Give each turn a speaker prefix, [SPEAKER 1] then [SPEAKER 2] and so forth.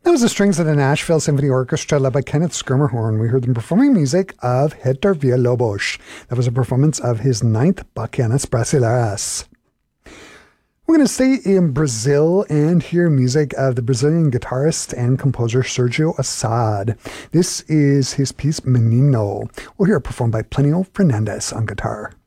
[SPEAKER 1] That was the strings of the Nashville Symphony Orchestra led by Kenneth Schermerhorn. We heard them performing music of Héctor Villalobos. That was a performance of his 9th Bachianas Brasileiras. We're going to stay in Brazil and hear music of the Brazilian guitarist and composer Sergio Assad. This is his piece Menino. We'll hear it performed by Plinio Fernandes on guitar.